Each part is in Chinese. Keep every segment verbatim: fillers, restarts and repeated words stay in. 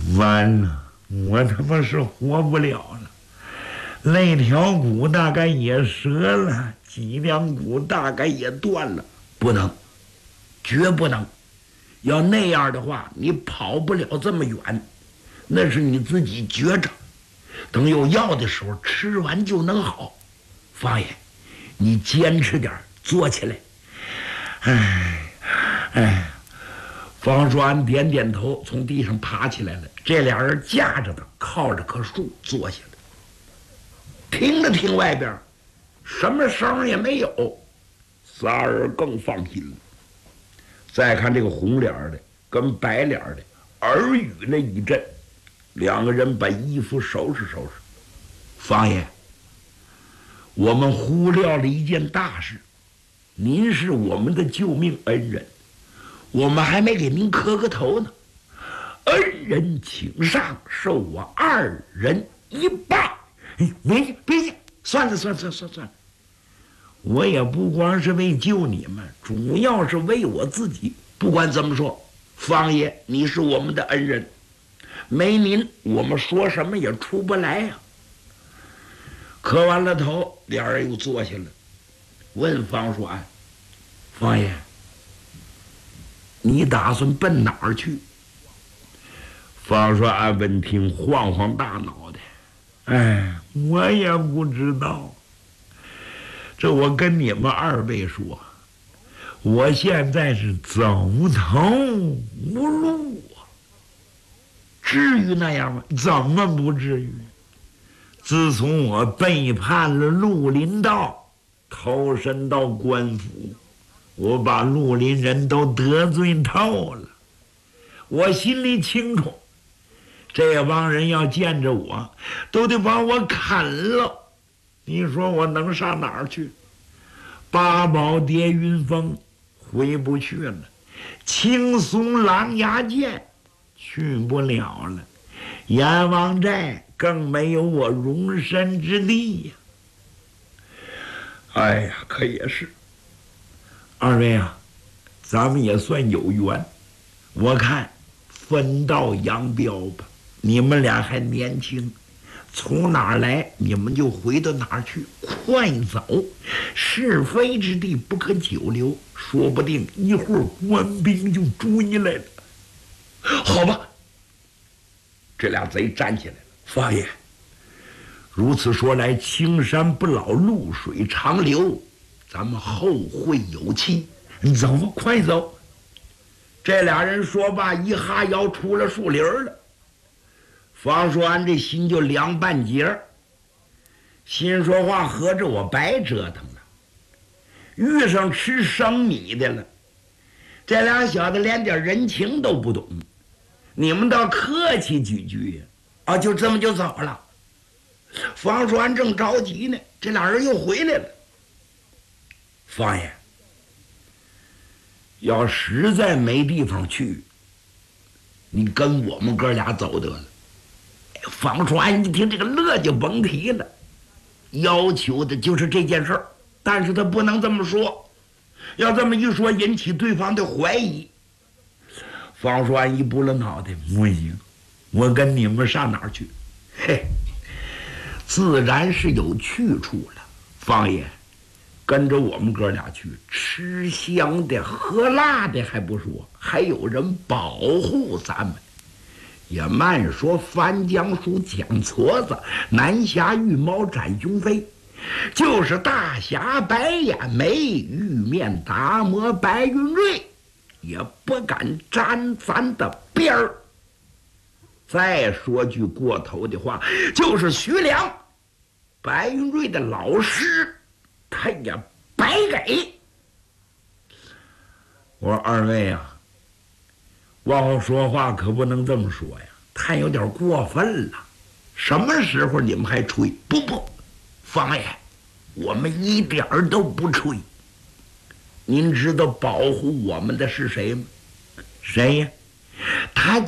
完了，我他妈是活不了了。肋条骨大概也折了，脊梁骨大概也断了，不能，绝不能。要那样的话，你跑不了这么远，那是你自己觉着。等有药的时候吃完就能好。方爷，你坚持点，坐起来。哎，哎，方叔安点点头，从地上爬起来了。这俩人架着他，靠着棵树坐下了。听了听外边，什么声也没有，仨人更放心了。再看这个红脸的跟白脸的，耳语了一阵，两个人把衣服收拾收拾。方爷，我们忽略了一件大事，您是我们的救命恩人，我们还没给您磕个头呢。恩人请上，受我二人一拜。别别介，算了算了算了算了算了，我也不光是为救你们，主要是为我自己。不管怎么说，方爷你是我们的恩人，没您我们说什么也出不来呀、啊。磕完了头，俩人又坐下了，问方叔安：“方爷，你打算奔哪儿去？”方叔安闻听，晃晃大脑袋。哎，我也不知道。这我跟你们二位说，我现在是走投无路啊。至于那样吗？怎么不至于？自从我背叛了绿林道，投身到官府，我把绿林人都得罪透了。我心里清楚，这帮人要见着我，都得把我砍了。你说我能上哪儿去？八宝叠云峰回不去了，青松狼牙涧去不了了，阎王寨更没有我容身之地呀、啊！哎呀，可也是。二位啊，咱们也算有缘，我看分道扬镳吧。你们俩还年轻，从哪儿来你们就回到哪儿去，快走，是非之地不可久留，说不定一会儿官兵就追来了。好吧，这俩贼站起来了。方爷，如此说来，青山不老，露水长流，咱们后会有期。你走吧，快走。这俩人说罢，一哈腰出了树林了。方叔安这心就凉半截，心说话，合着我白折腾了，遇上吃生米的了。这俩小子连点人情都不懂，你们倒客气几句呀！啊，就这么就走了。方叔安正着急呢，这俩人又回来了。方爷，要实在没地方去，你跟我们哥俩走得了。方叔安一听这个乐就甭提了，要求的就是这件事儿，但是他不能这么说，要这么一说引起对方的怀疑。方叔安一拨了脑袋，不行，我跟你们上哪儿去？嘿，自然是有去处了。方爷，跟着我们哥俩去，吃香的喝辣的还不说，还有人保护咱们。也慢说翻江鼠讲矬子，南侠玉猫斩雄飞，就是大侠白眼眉，玉面达摩白云瑞，也不敢沾咱的边儿。再说句过头的话，就是徐良，白云瑞的老师，他也白给。我说二位啊，往后说话可不能这么说呀，太有点过分了。什么时候你们还吹？不不，方爷，我们一点儿都不吹。您知道保护我们的是谁吗？谁呀？他。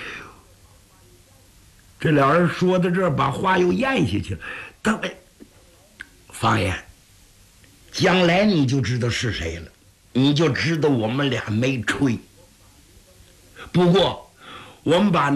这俩人说到这儿，把话又咽下去了。他们，方爷，将来你就知道是谁了，你就知道我们俩没吹。不过，我们把